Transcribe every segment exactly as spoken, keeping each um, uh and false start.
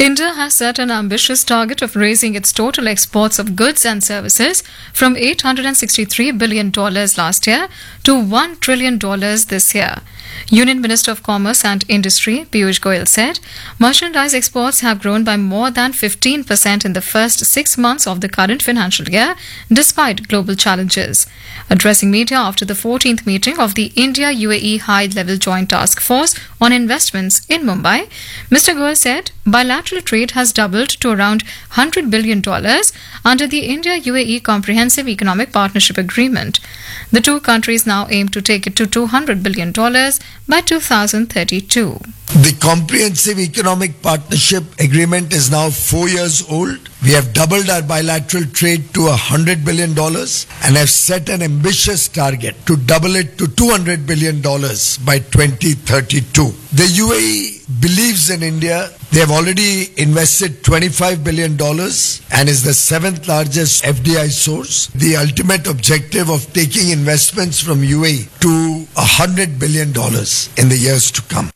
India has set an ambitious target of raising its total exports of goods and services from eight hundred sixty-three billion dollars last year to one trillion dollars this year. Union Minister of Commerce and Industry Piyush Goyal said merchandise exports have grown by more than fifteen percent in the first six months of the current financial year, despite global challenges. Addressing media after the fourteenth meeting of the India-U A E High-Level Joint Task Force on Investments in Mumbai, Mister Goyal said bilateral trade has doubled to around one hundred billion dollars under the India-U A E Comprehensive Economic Partnership Agreement. The two countries now aim to take it to two hundred billion dollars by two thousand thirty-two. The Comprehensive Economic Partnership Agreement is now four years old. We have doubled our bilateral trade to one hundred billion dollars and have set an ambitious target to double it to two hundred billion dollars by twenty thirty-two. The U A E believes in India. They have already invested twenty-five billion dollars and is the seventh largest F D I source. The ultimate objective of taking investments from U A E to one hundred billion dollars in the years to come.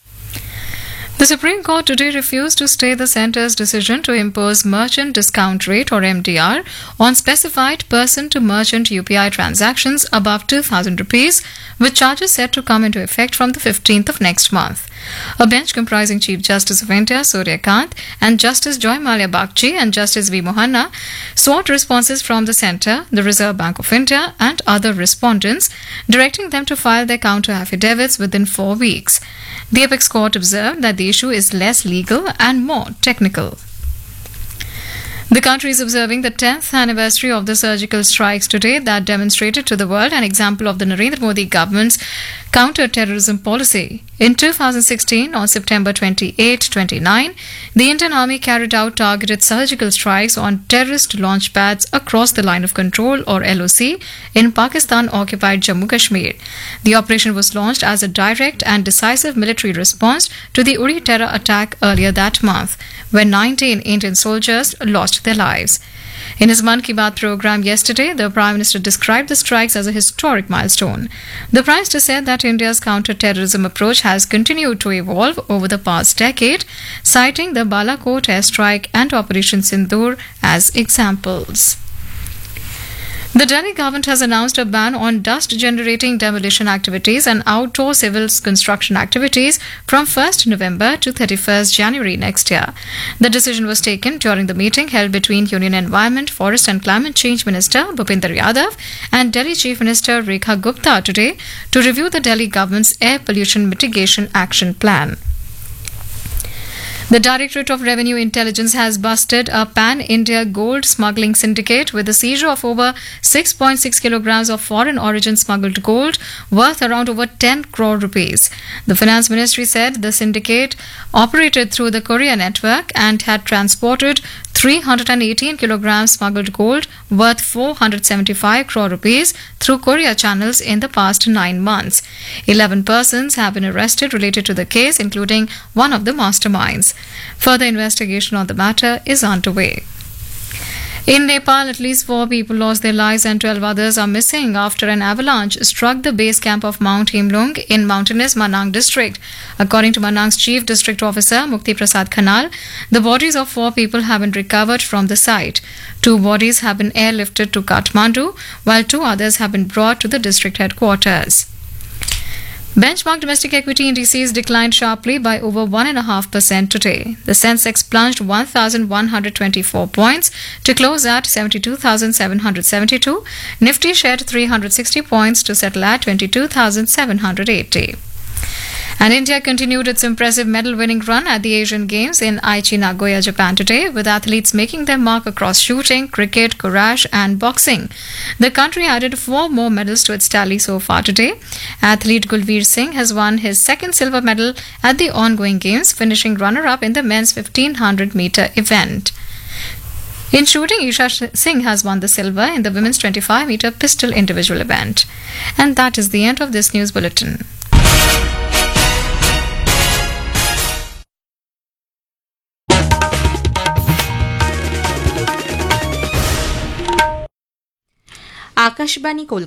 The Supreme Court today refused to stay the centre's decision to impose merchant discount rate or M D R on specified person-to-merchant U P I transactions above two thousand rupees, with charges set to come into effect from the fifteenth of next month. A bench comprising Chief Justice of India Surya Kant and Justice Joy Malia Bagchi and Justice V. Mohanna sought responses from the centre, the Reserve Bank of India and other respondents, directing them to file their counter affidavits within four weeks. The Apex Court observed that the issue is less legal and more technical. The country is observing the tenth anniversary of the surgical strikes today that demonstrated to the world an example of the Narendra Modi government's counter-terrorism policy. In two thousand sixteen, on September twenty-eighth to twenty-ninth, the Indian Army carried out targeted surgical strikes on terrorist launch pads across the Line of Control or L O C in Pakistan-occupied Jammu Kashmir. The operation was launched as a direct and decisive military response to the Uri terror attack earlier that month, when nineteen Indian soldiers lost their lives. In his Mann Ki Baat program yesterday, the Prime Minister described the strikes as a historic milestone. The Prime Minister said that India's counter-terrorism approach has continued to evolve over the past decade, citing the Balakot airstrike and Operation Sindoor as examples. The Delhi government has announced a ban on dust-generating demolition activities and outdoor civil construction activities from first November to thirty-first January next year. The decision was taken during the meeting held between Union Environment, Forest and Climate Change Minister Bhupinder Yadav and Delhi Chief Minister Rekha Gupta today to review the Delhi government's air pollution mitigation action plan. The Directorate of Revenue Intelligence has busted a pan-India gold smuggling syndicate with the seizure of over six point six kilograms of foreign origin smuggled gold worth around over ten crore rupees. The Finance Ministry said the syndicate operated through the courier network and had transported three hundred eighteen kilograms smuggled gold worth four hundred seventy-five crore rupees through courier channels in the past nine months. eleven persons have been arrested related to the case, including one of the masterminds. Further investigation on the matter is underway. In Nepal, at least four people lost their lives and twelve others are missing after an avalanche struck the base camp of Mount Himlung in mountainous Manang district. According to Manang's Chief District Officer, Mukti Prasad Khanal, the bodies of four people have been recovered from the site. Two bodies have been airlifted to Kathmandu, while two others have been brought to the district headquarters. Benchmark domestic equity indices declined sharply by over one point five percent today. The Sensex plunged one thousand one hundred twenty-four points to close at seventy-two thousand seven hundred seventy-two. Nifty shed three hundred sixty points to settle at twenty-two thousand seven hundred eighty. And India continued its impressive medal-winning run at the Asian Games in Aichi, Nagoya, Japan today, with athletes making their mark across shooting, cricket, courage and boxing. The country added four more medals to its tally so far today. Athlete Gulveer Singh has won his second silver medal at the ongoing Games, finishing runner-up in the men's fifteen hundred meter event. In shooting, Isha Singh has won the silver in the women's twenty-five meter pistol individual event. And that is the end of this news bulletin. Akashvani